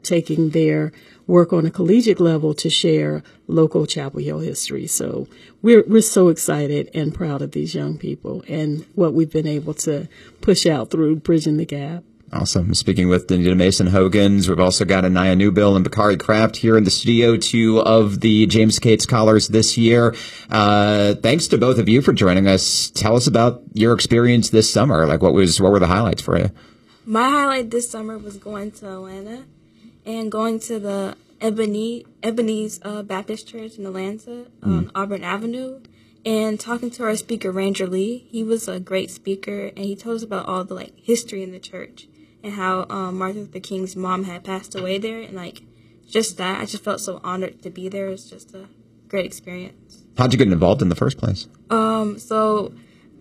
taking their work on a collegiate level to share local Chapel Hill history. So we're so excited and proud of these young people and what we've been able to push out through Bridging the Gap. Awesome. Speaking with Danita Mason-Hogans, we've also got Anaya Newbill and Bakari Kraft here in the studio, two of the James Cates Scholars this year. Thanks to both of you for joining us. Tell us about your experience this summer. Like, what were the highlights for you? My highlight this summer was going to Atlanta and going to the Ebenezer Baptist Church in Atlanta on Auburn Avenue, and talking to our speaker, Ranger Lee. He was a great speaker, and he told us about all the history in the church and how Martin Luther King's mom had passed away there, and just that. I just felt so honored to be there. It was just a great experience. How'd you get involved in the first place? So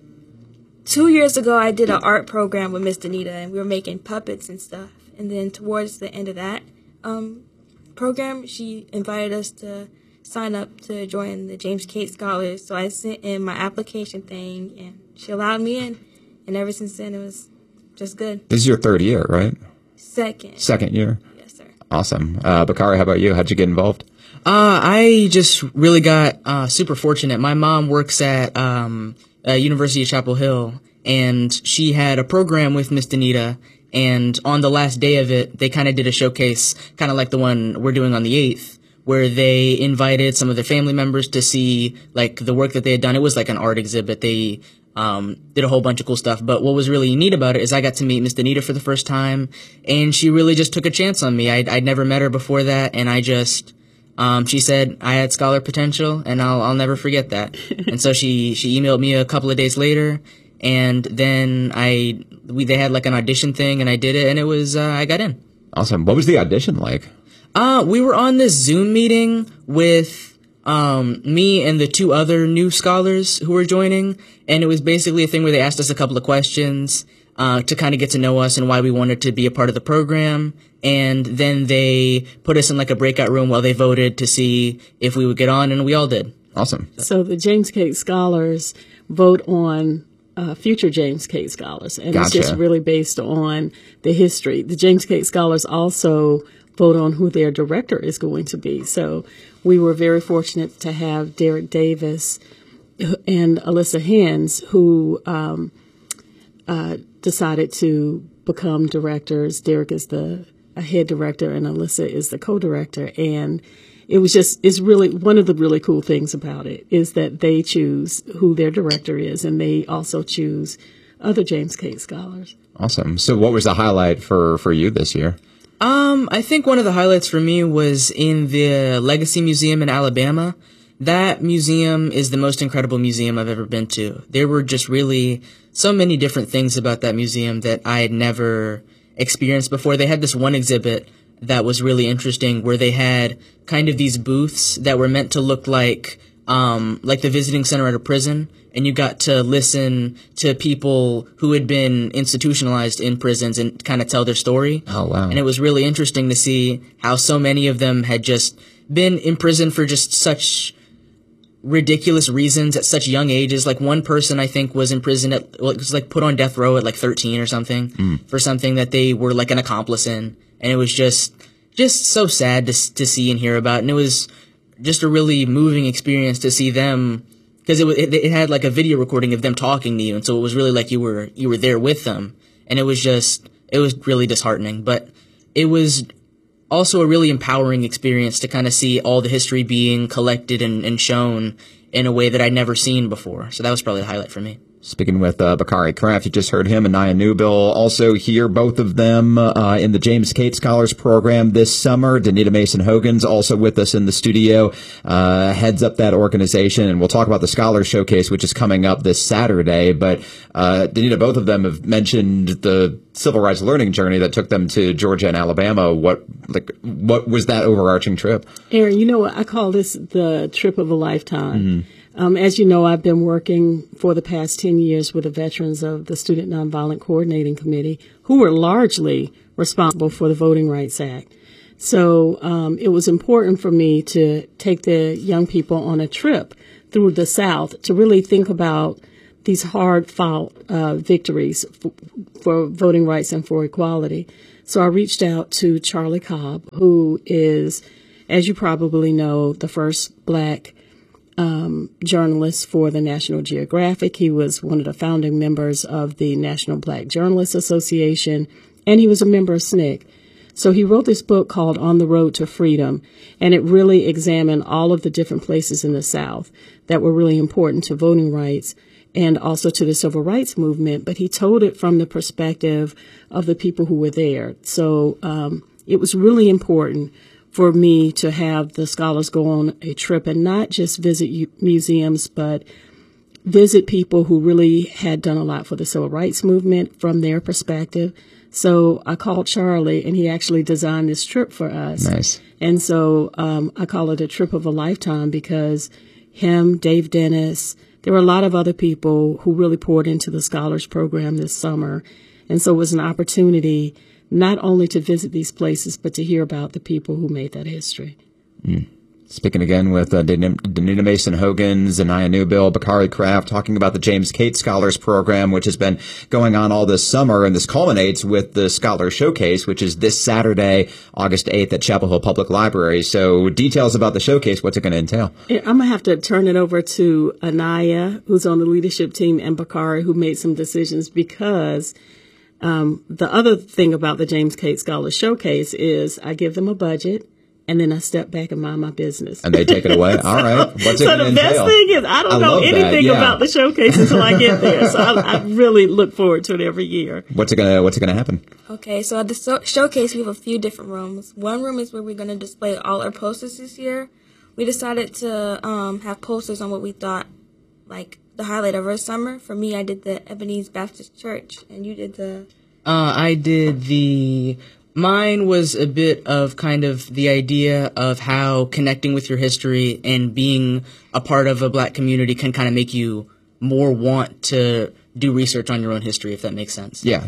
2 years ago, I did an art program with Miss Danita, and we were making puppets and stuff. And then towards the end of that program, she invited us to sign up to join the James Cates Scholars. So I sent in my application thing, and she allowed me in. And ever since then, it was just good. This is your third year, right? Second year? Yes, sir. Awesome. Bakari, how about you? How'd you get involved? I just really got super fortunate. My mom works at University of Chapel Hill, and she had a program with Miss Danita, and on the last day of it, they kind of did a showcase, kind of like the one we're doing on the 8th, where they invited some of their family members to see the work that they had done. It was like an art exhibit. They did a whole bunch of cool stuff. But what was really neat about it is I got to meet Miss Danita for the first time, and she really just took a chance on me. I'd never met her before that, and I just, she said I had scholar potential, and I'll never forget that. And so she emailed me a couple of days later, and then they had an audition thing, and I did it, and it was, I got in. Awesome. What was the audition like? We were on this Zoom meeting with me and the two other new scholars who were joining, and it was basically a thing where they asked us a couple of questions to kind of get to know us and why we wanted to be a part of the program, and then they put us in a breakout room while they voted to see if we would get on, and we all did. Awesome. So the James Cates Scholars vote on future James Cates Scholars, and Gotcha. It's just really based on the history. The James Cates Scholars also vote on who their director is going to be. So we were very fortunate to have Derek Davis and Alyssa Hens, who decided to become directors. Derek is the head director, and Alyssa is the co-director. And it's really one of the really cool things about it is that they choose who their director is, and they also choose other James Cates Scholars. Awesome. So what was the highlight for you this year? I think one of the highlights for me was in the Legacy Museum in Alabama. That museum is the most incredible museum I've ever been to. There were just really so many different things about that museum that I had never experienced before. They had this one exhibit that was really interesting where they had kind of these booths that were meant to look like the visiting center at a prison, and you got to listen to people who had been institutionalized in prisons and kind of tell their story. Oh, wow. And it was really interesting to see how so many of them had just been in prison for just such ridiculous reasons at such young ages. One person I think was in prison was put on death row at 13 or something for something that they were an accomplice in. And it was just so sad to see and hear about. And it was just a really moving experience to see them, because it had a video recording of them talking to you, and so it was really like you were there with them, and it was really disheartening. But it was also a really empowering experience to kind of see all the history being collected and shown in a way that I'd never seen before. So that was probably the highlight for me. Speaking with Bakari Kraft, you just heard him, and Anaya Newbill also here, both of them in the James Cates Scholars Program this summer. Danita Mason-Hogans also with us in the studio, heads up that organization, and we'll talk about the Scholars Showcase, which is coming up this Saturday. But Danita, both of them have mentioned the civil rights learning journey that took them to Georgia and Alabama. What was that overarching trip? Aaron, I call this the trip of a lifetime. Mm-hmm. As you know, I've been working for the past 10 years with the veterans of the Student Nonviolent Coordinating Committee, who were largely responsible for the Voting Rights Act. So it was important for me to take the young people on a trip through the South to really think about these hard-fought victories for voting rights and for equality. So I reached out to Charlie Cobb, who is, as you probably know, the first Black journalist for the National Geographic. He was one of the founding members of the National Black Journalists Association, and he was a member of SNCC. So he wrote this book called On the Road to Freedom, and it really examined all of the different places in the South that were really important to voting rights and also to the civil rights movement. But he told it from the perspective of the people who were there. So it was really important for me to have the scholars go on a trip and not just visit museums, but visit people who really had done a lot for the civil rights movement from their perspective. So I called Charlie, and he actually designed this trip for us. Nice. And so I call it a trip of a lifetime because him, Dave Dennis, there were a lot of other people who really poured into the Scholars Program this summer. And so it was an opportunity not only to visit these places, but to hear about the people who made that history. Speaking again with Danita Mason Hogan, Zanaya Newbill, Bakari Kraft, talking about the James Cates Scholars Program, which has been going on all this summer, and this culminates with the Scholar Showcase, which is this Saturday, August 8th at Chapel Hill Public Library. So details about the showcase, what's it going to entail? I'm going to have to turn it over to Anaya, who's on the leadership team, and Bakari, who made some decisions, because the other thing about the James Cates Scholars Showcase is I give them a budget, and then I step back and mind my business. And they take it away? All right. What's it going to entail? So the best thing is I don't know anything about the showcase until I get there. So I really look forward to it every year. What's it gonna happen? Okay, so at the showcase, we have a few different rooms. One room is where we're going to display all our posters this year. We decided to have posters on what we thought, like, the highlight of our summer. For me, I did the Ebenezer Baptist Church, and you did the... Mine was a bit of kind of the idea of how connecting with your history and being a part of a Black community can kind of make you more want to do research on your own history, if that makes sense. Yeah.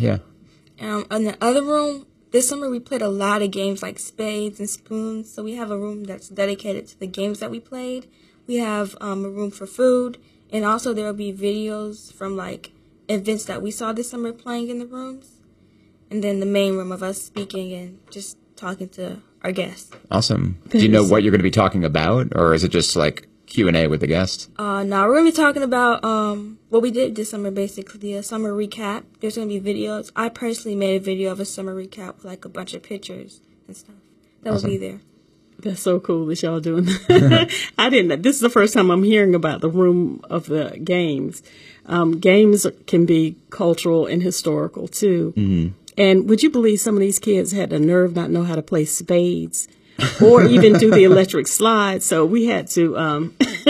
In the other room, this summer we played a lot of games like spades and spoons. So we have a room that's dedicated to the games that we played. We have a room for food, and also there will be videos from like events that we saw this summer playing in the rooms. And then the main room of us speaking and just talking to our guests. Awesome. Do you know what you're going to be talking about, or is it just like Q&A with the guests? No, we're going to be talking about what we did this summer, basically, a summer recap. There's going to be videos. I personally made a video of a summer recap with like a bunch of pictures and stuff. That will be there. That's so cool that y'all doing that. This is the first time I'm hearing about the room of the games. Games can be cultural and historical, too. Mm-hmm. And would you believe some of these kids had the nerve not know how to play spades or even do the electric slide? So we had to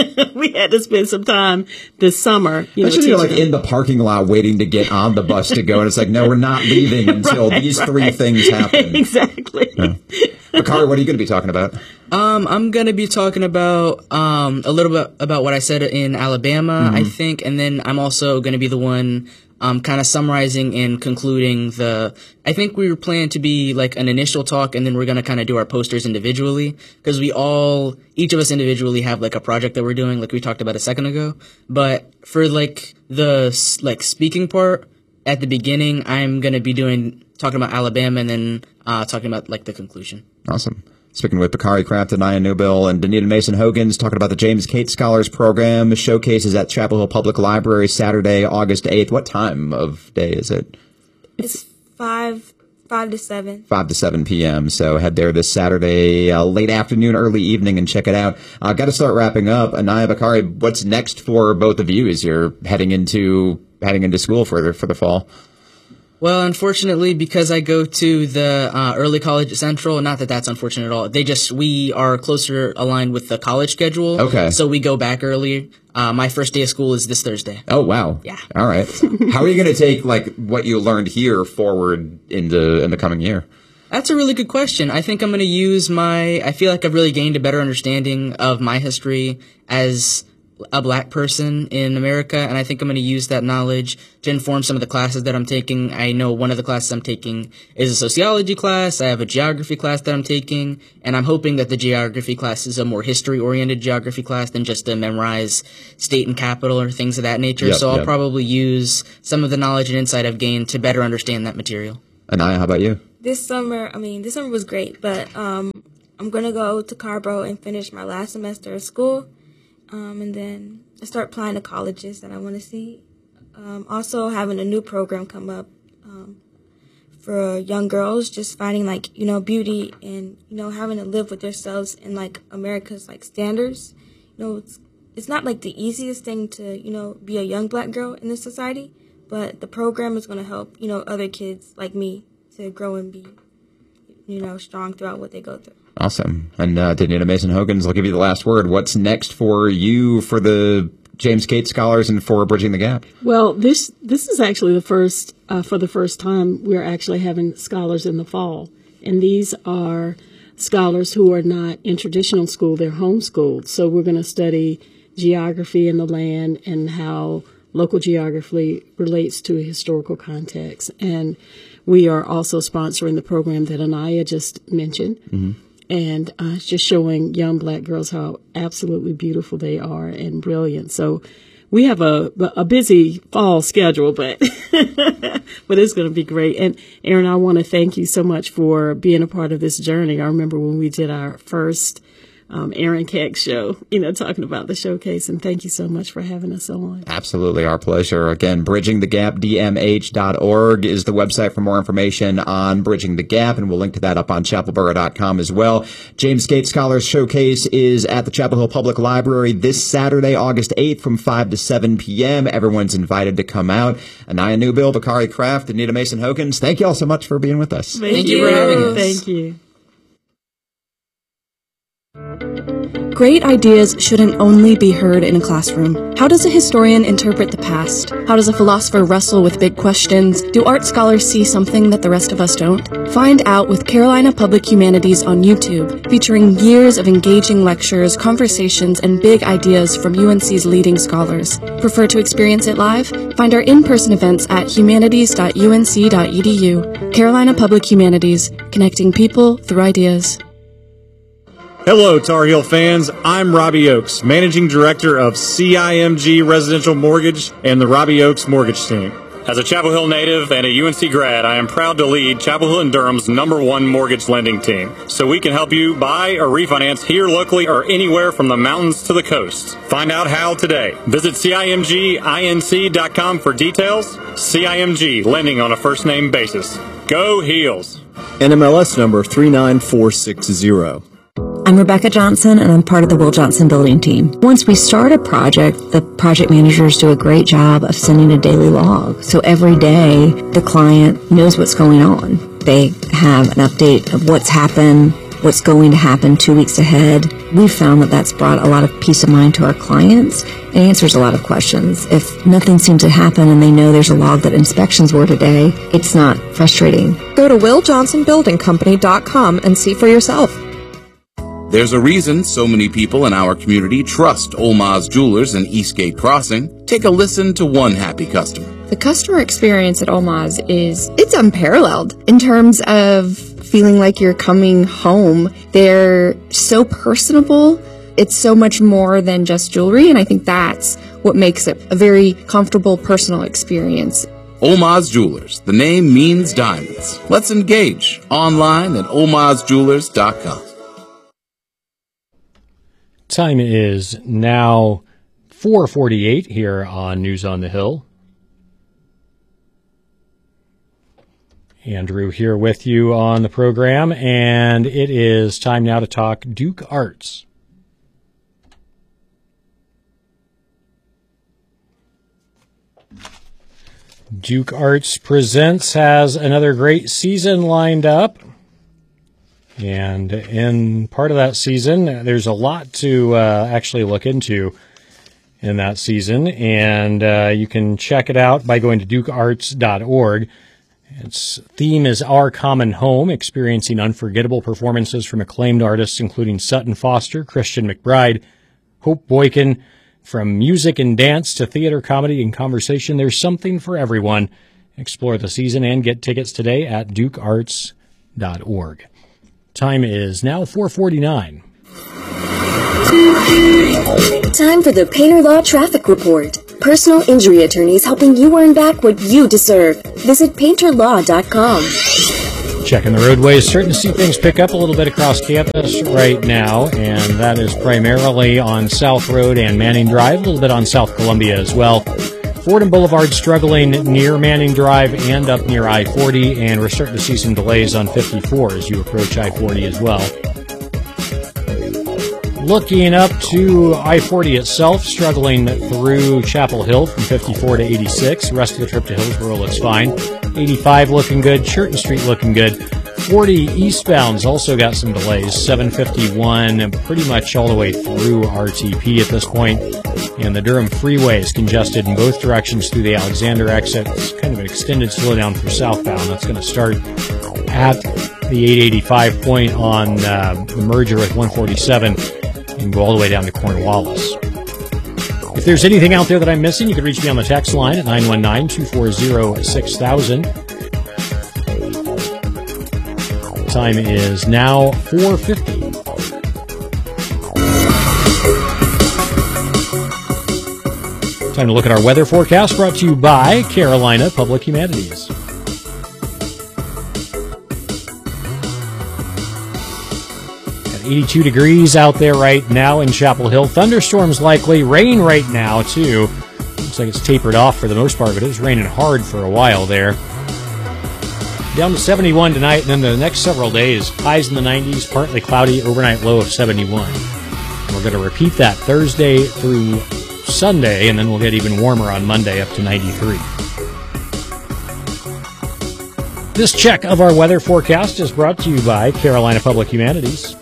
spend some time this summer. You're like in the parking lot waiting to get on the bus to go, and it's like, no, we're not leaving until these three things happen. Exactly. Yeah. Bakari, what are you going to be talking about? I'm going to be talking about a little bit about what I said in Alabama, I think, and then I'm also going to be the one kind of summarizing and concluding I think we were planning to be like an initial talk, and then we're going to kind of do our posters individually, because each of us individually have like a project that we're doing, like we talked about a second ago. But for like the speaking part at the beginning, I'm going to be talking about Alabama, and then talking about like the conclusion. Awesome. Speaking with Bakari Kraft, Anaya Newbill, and Danita Mason Hogan, talking about the James Cates Scholars Program. The showcase is at Chapel Hill Public Library Saturday, August 8th. What time of day is it? It's 5 to 7. 5 to 7 p.m. So head there this Saturday, late afternoon, early evening, and check it out. Got to start wrapping up. Anaya, Bakari, what's next for both of you as you're heading into school for the fall? Well, unfortunately, because I go to the early college at Central, not that that's unfortunate at all. We are closer aligned with the college schedule. Okay. So we go back early. My first day of school is this Thursday. Oh, wow. Yeah. All right. How are you going to take like what you learned here forward in the coming year? That's a really good question. I think I'm going to use I feel like I've really gained a better understanding of my history as a Black person in America, and I think I'm going to use that knowledge to inform some of the classes that I'm taking. I know one of the classes I'm taking is a sociology class. I have a geography class that I'm taking, and I'm hoping that the geography class is a more history-oriented geography class than just to memorize state and capital or things of that nature. I'll probably use some of the knowledge and insight I've gained to better understand that material. Anaya, how about you? This summer was great, but I'm going to go to Carborough and finish my last semester of school, and then start applying to colleges that I want to see. Also having a new program come up for young girls, just finding beauty and having to live with themselves in America's standards. It's not the easiest thing to be a young Black girl in this society, but the program is going to help other kids like me to grow and be strong throughout what they go through. Awesome. And Danita Mason-Hogans, I'll give you the last word. What's next for you for the James Cates Scholars and for Bridging the Gap? Well, this is actually for the first time we're actually having scholars in the fall. And these are scholars who are not in traditional school, they're homeschooled. So we're going to study geography in the land and how local geography relates to a historical context. And we are also sponsoring the program that Anaya just mentioned. Mm-hmm. And just showing young Black girls how absolutely beautiful they are and brilliant. So we have a busy fall schedule, but but it's going to be great. And Aaron, I want to thank you so much for being a part of this journey. I remember when we did our first Aaron Keck show, talking about the showcase, and thank you so much for having us on. Absolutely, our pleasure. Again, bridgingthegapdmh.org is the website for more information on Bridging the Gap, and we'll link to that up on chapelboro.com as well. James Cates Scholars Showcase is at the Chapel Hill Public Library this Saturday, August 8th from 5 to 7 p.m. Everyone's invited to come out. Anaya Newbill, Bakari Kraft, and Danita Mason-Hogans, thank you all so much for being with us. Thank you for having us. Thank you. Great ideas shouldn't only be heard in a classroom. How does a historian interpret the past? How does a philosopher wrestle with big questions? Do art scholars see something that the rest of us don't? Find out with Carolina Public Humanities on YouTube, featuring years of engaging lectures, conversations, and big ideas from UNC's leading scholars. Prefer to experience it live? Find our in-person events at humanities.unc.edu. Carolina Public Humanities, connecting people through ideas. Hello, Tar Heel fans. I'm Robbie Oakes, Managing Director of CIMG Residential Mortgage and the Robbie Oakes Mortgage Team. As a Chapel Hill native and a UNC grad, I am proud to lead Chapel Hill and Durham's #1 mortgage lending team, so we can help you buy or refinance here locally or anywhere from the mountains to the coast. Find out how today. Visit CIMGINC.com for details. CIMG, lending on a first-name basis. Go Heels! NMLS number 39460. I'm Rebecca Johnson, and I'm part of the Will Johnson building team. Once we start a project, the project managers do a great job of sending a daily log. So every day, the client knows what's going on. They have an update of what's happened, what's going to happen 2 weeks ahead. We've found that that's brought a lot of peace of mind to our clients and answers a lot of questions. If nothing seems to happen and they know there's a log that inspections were today, it's not frustrating. Go to willjohnsonbuildingcompany.com and see for yourself. There's a reason so many people in our community trust Olmaz Jewelers in Eastgate Crossing. Take a listen to one happy customer. The customer experience at Olmaz it's unparalleled in terms of feeling like you're coming home. They're so personable. It's so much more than just jewelry, and I think that's what makes it a very comfortable, personal experience. Olmaz Jewelers. The name means diamonds. Let's engage online at olmazjewelers.com. Time is now 4:48 here on News on the Hill. Andrew here with you on the program, and it is time now to talk Duke Arts. Duke Arts Presents has another great season lined up. And in part of that season, there's a lot to actually look into in that season. And you can check it out by going to dukearts.org. Its theme is Our Common Home, experiencing unforgettable performances from acclaimed artists including Sutton Foster, Christian McBride, Hope Boykin. From music and dance to theater, comedy, and conversation, there's something for everyone. Explore the season and get tickets today at dukearts.org. Time is now 4:49. Time for the Painter Law Traffic Report. personal injury attorneys helping you earn back what you deserve. Visit painterlaw.com. Checking the roadways, starting to see things pick up a little bit across campus right now, and that is primarily on South Road and Manning Drive, a little bit on South Columbia as well. Fordham Boulevard struggling near Manning Drive and up near I-40, and we're starting to see some delays on 54 as you approach I-40 as well. Looking up to I-40 itself, struggling through Chapel Hill from 54 to 86. The rest of the trip to Hillsborough looks fine. 85 looking good. Churton Street looking good. 40 eastbound's also got some delays. 751 pretty much all the way through RTP at this point. And the Durham Freeway is congested in both directions through the Alexander exit. It's kind of an extended slowdown for southbound. That's going to start at the 885 point on the merger with 147 and go all the way down to Cornwallis. If there's anything out there that I'm missing, you can reach me on the text line at 919-240-6000. Time is now 4:50. Time to look at our weather forecast, brought to you by Carolina Public Humanities. At 82 degrees out there right now in Chapel Hill. Thunderstorms likely. Rain right now, too. Looks like it's tapered off for the most part, but it was raining hard for a while there. Down to 71 tonight, and then the next several days, highs in the 90s, partly cloudy, overnight low of 71. We're going to repeat that Thursday through Sunday, and then we'll get even warmer on Monday up to 93. This check of our weather forecast is brought to you by Carolina Public Humanities.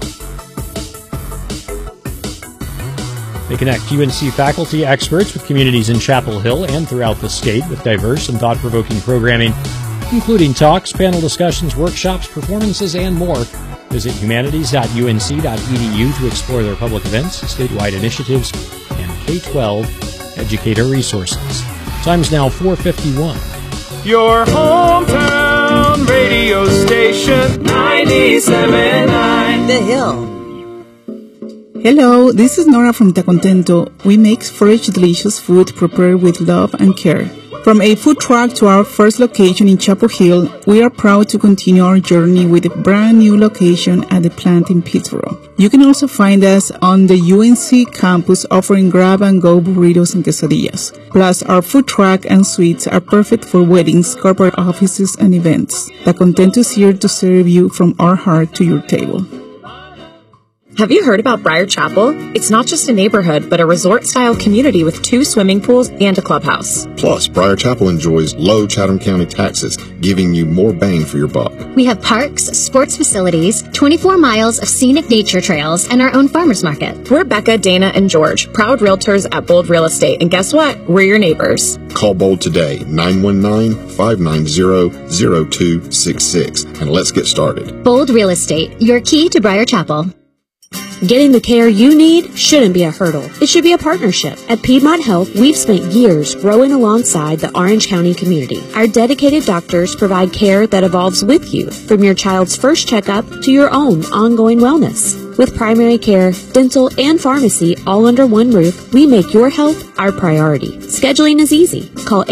They connect UNC faculty experts with communities in Chapel Hill and throughout the state with diverse and thought-provoking programming, including talks, panel discussions, workshops, performances, and more. Visit humanities.unc.edu to explore their public events, statewide initiatives, and K-12 educator resources. Time's now 4:51. Your hometown radio station, 97.9 The Hill. Hello, this is Nora from Te Contento. We make fresh, delicious food prepared with love and care. From a food truck to our first location in Chapel Hill, we are proud to continue our journey with a brand new location at the plant in Pittsburgh. You can also find us on the UNC campus offering grab-and-go burritos and quesadillas. Plus, our food truck and suites are perfect for weddings, corporate offices, and events. Te Contento is here to serve you from our heart to your table. Have you heard about Briar Chapel? It's not just a neighborhood, but a resort-style community with 2 swimming pools and a clubhouse. Plus, Briar Chapel enjoys low Chatham County taxes, giving you more bang for your buck. We have parks, sports facilities, 24 miles of scenic nature trails, and our own farmers market. We're Becca, Dana, and George, proud realtors at Bold Real Estate. And guess what? We're your neighbors. Call Bold today, 919-590-0266, and let's get started. Bold Real Estate, your key to Briar Chapel. Getting the care you need shouldn't be a hurdle. It should be a partnership. At Piedmont Health, we've spent years growing alongside the Orange County community. Our dedicated doctors provide care that evolves with you, from your child's first checkup to your own ongoing wellness. With primary care, dental, and pharmacy all under one roof, we make your health our priority. Scheduling is easy. Call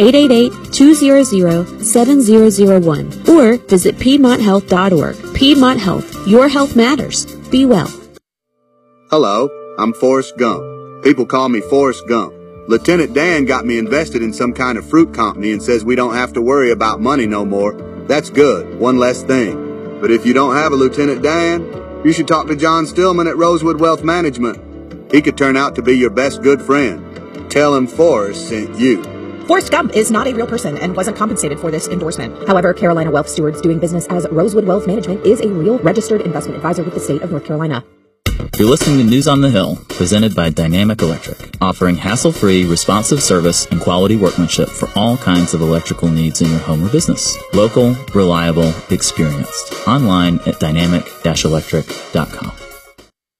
888-200-7001 or visit PiedmontHealth.org. Piedmont Health. Your health matters. Be well. Hello, I'm Forrest Gump. People call me Forrest Gump. Lieutenant Dan got me invested in some kind of fruit company and says we don't have to worry about money no more. That's good, one less thing. But if you don't have a Lieutenant Dan, you should talk to John Stillman at Rosewood Wealth Management. He could turn out to be your best good friend. Tell him Forrest sent you. Forrest Gump is not a real person and wasn't compensated for this endorsement. However, Carolina Wealth Stewards doing business as Rosewood Wealth Management is a real registered investment advisor with the state of North Carolina. You're listening to News on the Hill, presented by Dynamic Electric, offering hassle-free, responsive service and quality workmanship for all kinds of electrical needs in your home or business. Local, reliable, experienced. Online at dynamic-electric.com.